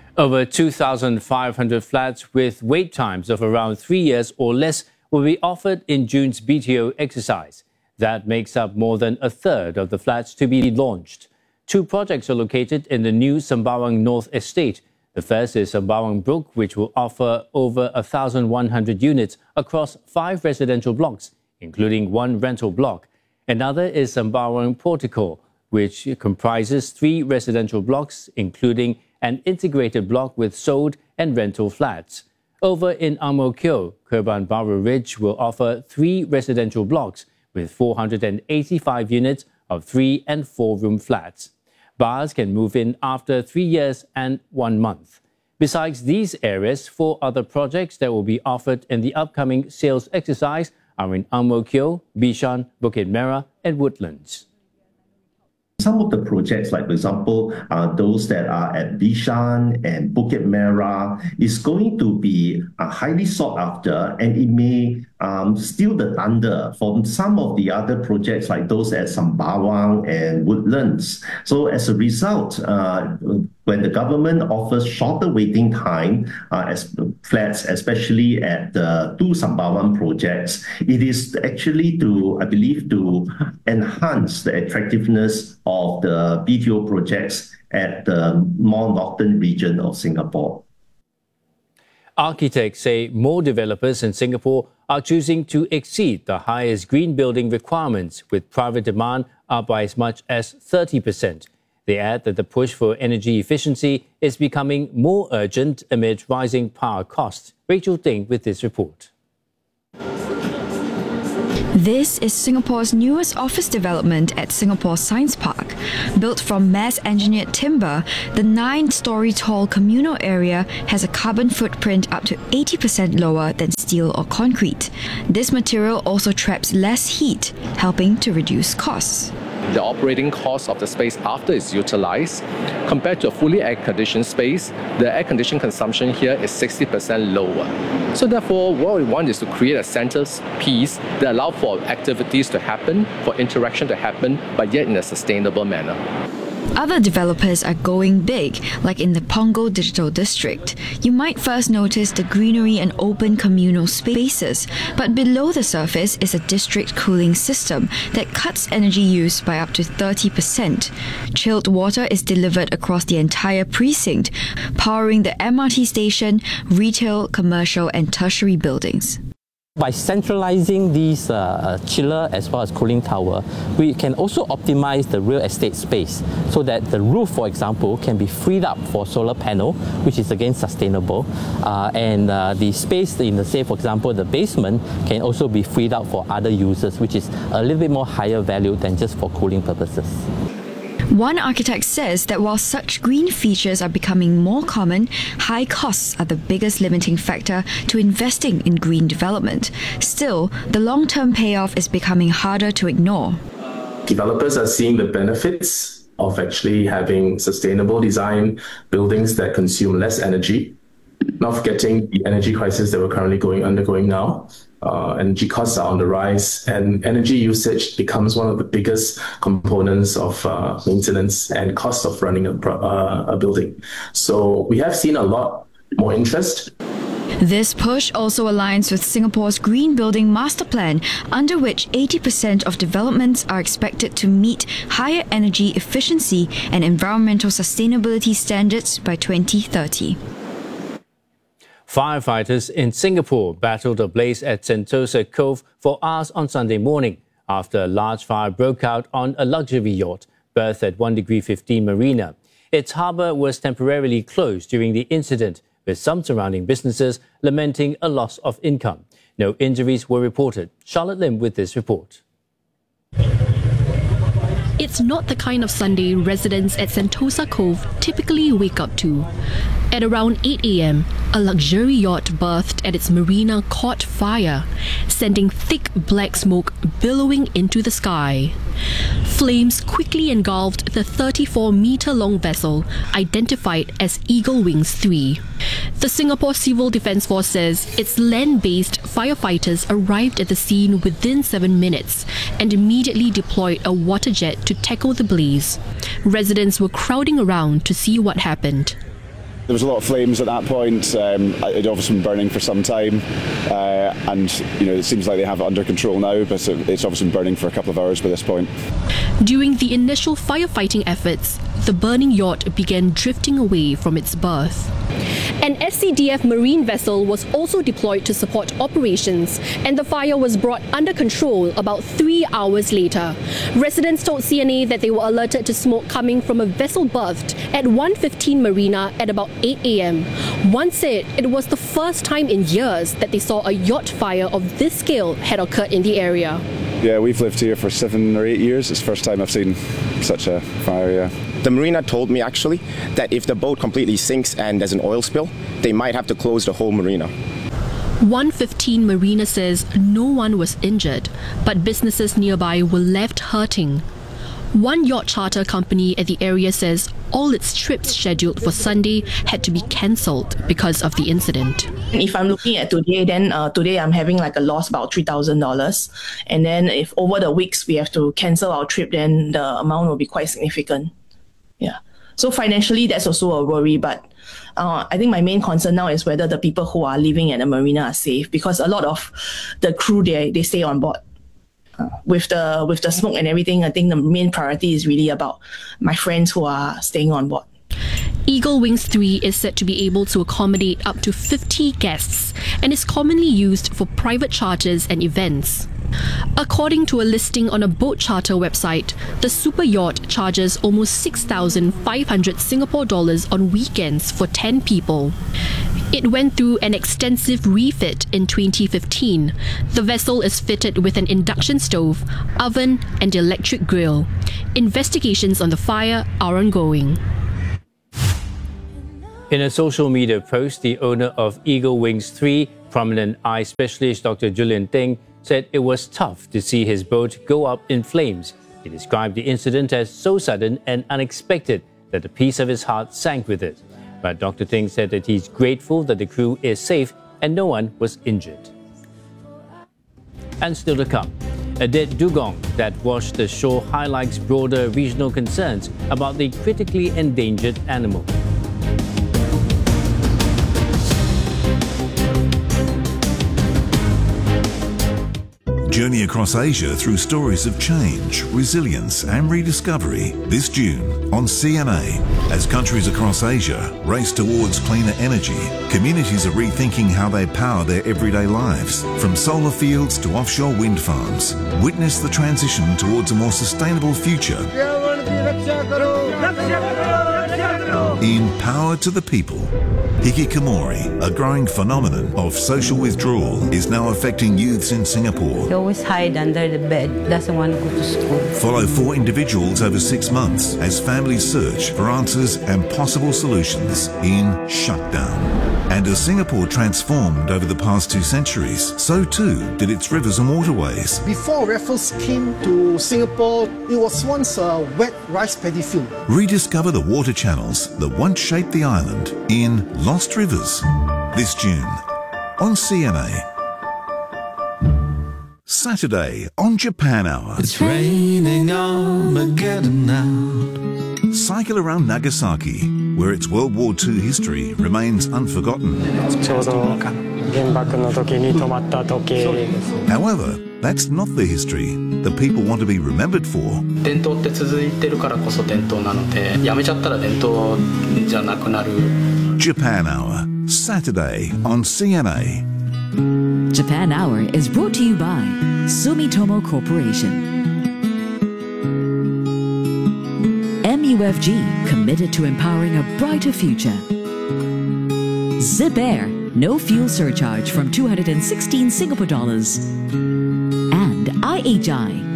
Over 2,500 flats with wait times of around 3 years or less will be offered in June's BTO exercise. That makes up more than a third of the flats to be launched. 2 projects are located in the new Sembawang North Estate. The first is Sembawang Brook, which will offer over 1,100 units across 5 residential blocks, including 1 rental block. Another is Sembawang Portico, which comprises 3 residential blocks, including an integrated block with sold and rental flats. Over in Ang Mo Kio, Kerban Baru Ridge will offer 3 residential blocks with 485 units of 3 and 4 room flats. Buyers can move in after 3 years and 1 month. Besides these areas, 4 other projects that will be offered in the upcoming sales exercise are in Ang Mo Kio, Bishan, Bukit Merah and Woodlands. Some of the projects, like for example, those that are at Bishan and Bukit Merah, is going to be highly sought after, and it may steal the thunder from some of the other projects like those at Sembawang and Woodlands. So as a result, when the government offers shorter waiting time as flats, especially at the 2 Sembawang projects, it is actually I believe, to enhance the attractiveness of the BTO projects at the more northern region of Singapore. Architects say more developers in Singapore are choosing to exceed the highest green building requirements, with private demand up by as much as 30%. They add that the push for energy efficiency is becoming more urgent amid rising power costs. Rachel Ding with this report. This is Singapore's newest office development at Singapore Science Park. Built from mass-engineered timber, the 9-storey tall communal area has a carbon footprint up to 80% lower than steel or concrete. This material also traps less heat, helping to reduce costs. The operating cost of the space after it's utilized, compared to a fully air-conditioned space, the air-conditioned consumption here is 60% lower. So therefore, what we want is to create a centerpiece that allows for activities to happen, for interaction to happen, but yet in a sustainable manner. Other developers are going big, like in the Punggol Digital District. You might first notice the greenery and open communal spaces, but below the surface is a district cooling system that cuts energy use by up to 30%. Chilled water is delivered across the entire precinct, powering the MRT station, retail, commercial and tertiary buildings. By centralizing these chiller as well as cooling tower, we can also optimize the real estate space so that the roof, for example, can be freed up for solar panel, which is again sustainable, and the space in the, say for example, the basement can also be freed up for other uses, which is a little bit more higher value than just for cooling purposes. One architect says that while such green features are becoming more common, high costs are the biggest limiting factor to investing in green development. Still, the long-term payoff is becoming harder to ignore. Developers are seeing the benefits of actually having sustainable design buildings that consume less energy, not forgetting the energy crisis that we're currently undergoing now. Energy costs are on the rise, and energy usage becomes one of the biggest components of maintenance and cost of running a building. So we have seen a lot more interest. This push also aligns with Singapore's Green Building Master Plan, under which 80% of developments are expected to meet higher energy efficiency and environmental sustainability standards by 2030. Firefighters in Singapore battled a blaze at Sentosa Cove for hours on Sunday morning after a large fire broke out on a luxury yacht berthed at 1°15 Marina. Its harbour was temporarily closed during the incident, with some surrounding businesses lamenting a loss of income. No injuries were reported. Charlotte Lim with this report. It's not the kind of Sunday residents at Sentosa Cove typically wake up to. At around 8 a.m, a luxury yacht berthed at its marina caught fire, sending thick black smoke billowing into the sky. Flames quickly engulfed the 34-meter-long vessel, identified as Eagle Wings 3. The Singapore Civil Defence Force says its land-based firefighters arrived at the scene within 7 minutes and immediately deployed a water jet to tackle the blaze. Residents were crowding around to see what happened. There was a lot of flames at that point. It obviously been burning for some time, and it seems like they have it under control now, but it's obviously been burning for a couple of hours by this point. During the initial firefighting efforts, the burning yacht began drifting away from its berth. An SCDF marine vessel was also deployed to support operations, and the fire was brought under control about 3 hours later. Residents told CNA that they were alerted to smoke coming from a vessel berthed at 115 Marina at about 8 a.m. One said it was the first time in years that they saw a yacht fire of this scale had occurred in the area. Yeah, we've lived here for 7 or 8 years. It's the first time I've seen such a fire, yeah. The marina told me actually that if the boat completely sinks and there's an oil spill, they might have to close the whole marina. 115 Marina says no one was injured, but businesses nearby were left hurting. One yacht charter company at the area says all its trips scheduled for Sunday had to be cancelled because of the incident. If I'm looking at today, then today I'm having like a loss about $3,000. And then if over the weeks we have to cancel our trip, then the amount will be quite significant. Yeah. So financially, that's also a worry. But I think my main concern now is whether the people who are living at the marina are safe, because a lot of the crew, they stay on board. With the smoke and everything, I think the main priority is really about my friends who are staying on board. Eagle Wings 3 is said to be able to accommodate up to 50 guests and is commonly used for private charters and events. According to a listing on a boat charter website, the super yacht charges almost 6,500 Singapore dollars on weekends for 10 people. It went through an extensive refit in 2015. The vessel is fitted with an induction stove, oven, and electric grill. Investigations on the fire are ongoing. In a social media post, the owner of Eagle Wings 3, prominent eye specialist Dr. Julian Ting, said it was tough to see his boat go up in flames. He described the incident as so sudden and unexpected that a piece of his heart sank with it. But Dr. Ting said that he's grateful that the crew is safe and no one was injured. And still to come, a dead dugong that washed ashore highlights broader regional concerns about the critically endangered animal. Journey across Asia through stories of change, resilience and rediscovery this June on CNA. As countries across Asia race towards cleaner energy, communities are rethinking how they power their everyday lives. From solar fields to offshore wind farms, witness the transition towards a more sustainable future. In Power to the People, hikikomori, a growing phenomenon of social withdrawal, is now affecting youths in Singapore. He always hide under the bed, doesn't want to go to school. Follow 4 individuals over 6 months as families search for answers and possible solutions in Shutdown. And as Singapore transformed over the past 2 centuries, so too did its rivers and waterways. Before Raffles came to Singapore, it was once a wet rice paddy field. Rediscover the water channels that once shaped the island in Lost Rivers this June on CNA. Saturday on Japan Hour. It's raining Armageddon now. Cycle around Nagasaki, where its World War II history remains unforgotten. However, that's not the history that people want to be remembered for. Japan Hour, Saturday on CNA. Japan Hour is brought to you by Sumitomo Corporation. MUFG, committed to empowering a brighter future. Zip Air, no fuel surcharge from 216 Singapore dollars. And IHI,